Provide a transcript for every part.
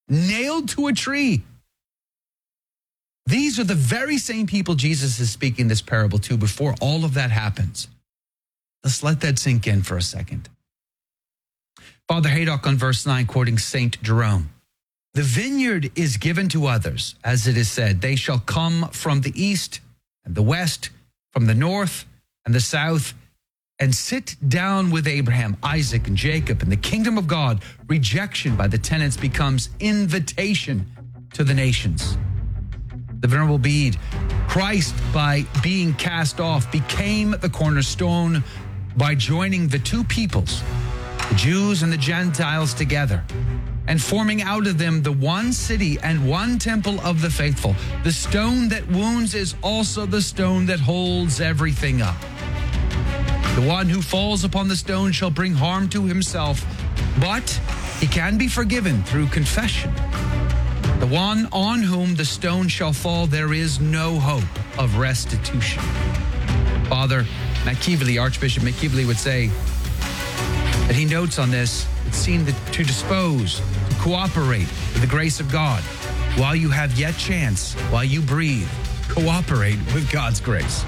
nailed to a tree. These are the very same people Jesus is speaking this parable to before all of that happens. Let's let that sink in for a second. Father Haydock on verse 9, quoting St. Jerome. The vineyard is given to others, as it is said, they shall come from the east and the west, from the north and the south, and sit down with Abraham, Isaac, and Jacob in the kingdom of God. Rejection by the tenants becomes invitation to the nations. The Venerable Bede, Christ, by being cast off, became the cornerstone by joining the two peoples, the Jews and the Gentiles, together, and forming out of them the one city and one temple of the faithful. The stone that wounds is also the stone that holds everything up. The one who falls upon the stone shall bring harm to himself, but he can be forgiven through confession. The one on whom the stone shall fall, there is no hope of restitution. Father McKeevely, Archbishop McKeevely, would say that he notes on this, it seemed to dispose, to cooperate with the grace of God. While you have yet chance, while you breathe, cooperate with God's grace.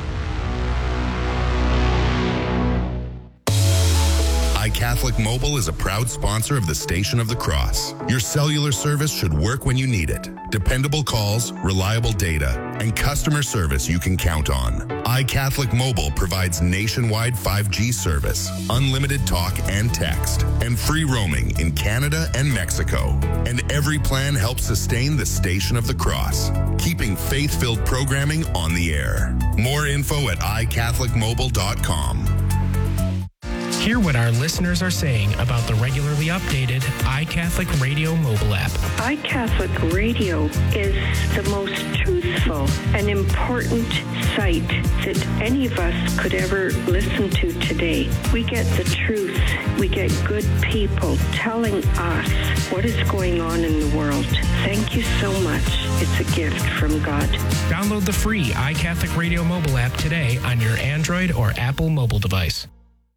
iCatholic Mobile is a proud sponsor of the Station of the Cross. Your cellular service should work when you need it. Dependable calls, reliable data, and customer service you can count on. iCatholic Mobile provides nationwide 5G service, unlimited talk and text, and free roaming in Canada and Mexico. And every plan helps sustain the Station of the Cross, keeping faith-filled programming on the air. More info at iCatholicMobile.com. Hear what our listeners are saying about the regularly updated iCatholic Radio mobile app. iCatholic Radio is the most truthful and important site that any of us could ever listen to today. We get the truth. We get good people telling us what is going on in the world. Thank you so much. It's a gift from God. Download the free iCatholic Radio mobile app today on your Android or Apple mobile device.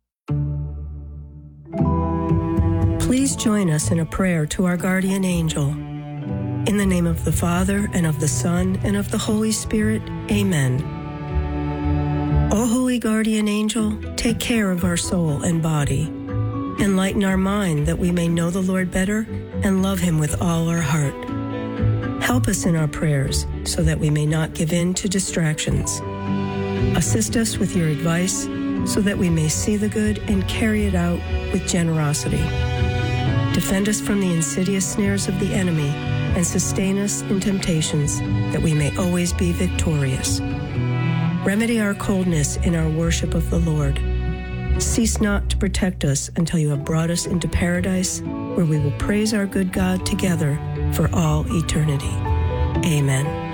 Please join us in a prayer to our guardian angel. In the name of the Father, and of the Son, and of the Holy Spirit, amen. O holy guardian angel, take care of our soul and body. Enlighten our mind that we may know the Lord better and love him with all our heart. Help us in our prayers so that we may not give in to distractions. Assist us with your advice so that we may see the good and carry it out with generosity. Defend us from the insidious snares of the enemy and sustain us in temptations that we may always be victorious. Remedy our coldness in our worship of the Lord. Cease not to protect us until you have brought us into paradise, where we will praise our good God together for all eternity. Amen.